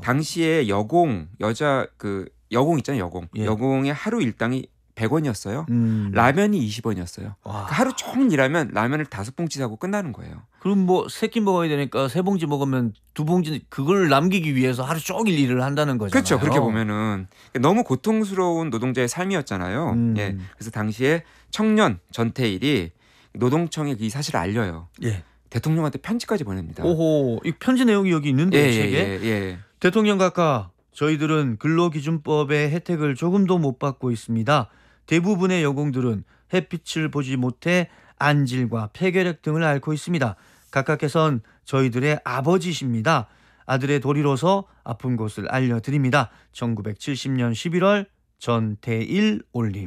당시에 여공 여자 그 여공 있잖아요. 여공. 예. 여공의 하루 일당이 100원이었어요. 라면이 20원이었어요. 그러니까 하루 종일 일하면 라면을 5봉지 사고 끝나는 거예요. 그럼 뭐 3끼 먹어야 되니까 3봉지 먹으면 2봉지 그걸 남기기 위해서 하루 종일 일을 한다는 거잖아요. 그렇죠. 그렇게 보면은 너무 고통스러운 노동자의 삶이었잖아요. 예. 그래서 당시에 청년 전태일이 노동청에 이 사실을 알려요. 예. 대통령한테 편지까지 보냅니다. 오호, 이 편지 내용이 여기 있는데요, 예, 책에. 예. 대통령 각하, 저희들은 근로기준법의 혜택을 조금도 못 받고 있습니다. 대부분의 여공들은 햇빛을 보지 못해 안질과 폐결핵 등을 앓고 있습니다. 각하께선 저희들의 아버지십니다. 아들의 도리로서 아픈 곳을 알려드립니다. 1970년 11월 전태일 올림.